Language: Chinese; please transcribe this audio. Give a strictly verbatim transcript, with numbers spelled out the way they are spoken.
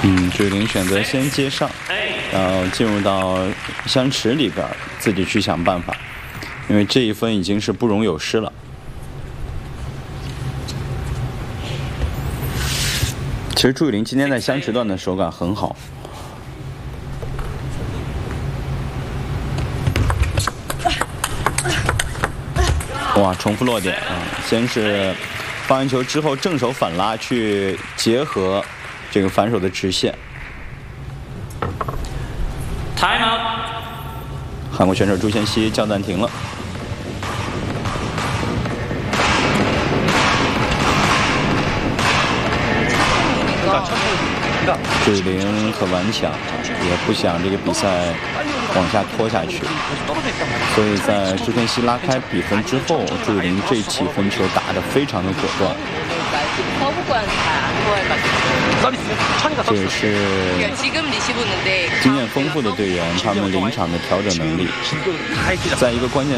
嗯，朱雨玲选择先接上，然后进入到香池里边，自己去想办法，因为这一分已经是不容有失了。其实朱雨玲今天在香池段的手感很好。哇，重复落点啊！先是发完球之后正手反拉去结合这个反手的直线。 Time out。 韩国选手朱贤熙叫暂停了。朱雨玲很顽强，也不想这个比赛往下拖下去，所以在朱贤熙拉开比分之后，朱雨玲这起分球打得非常的果断。这也是经验丰富的队员，他们临场的调整能力，在一个关键